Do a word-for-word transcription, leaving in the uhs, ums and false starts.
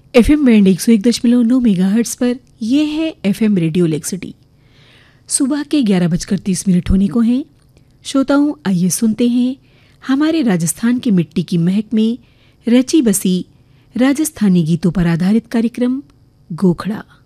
FM band एक सौ एक दशमलव नौ मेगाहर्ट्ज पर यह है एफएम रेडियो लेक सिटी। सुबह के ग्यारह बजकर तीस मिनट होने को हैं। श्रोताओं, आइए सुनते हैं हमारे राजस्थान की मिट्टी की महक में रची बसी राजस्थानी गीतों पर आधारित कार्यक्रम गोखड़ा।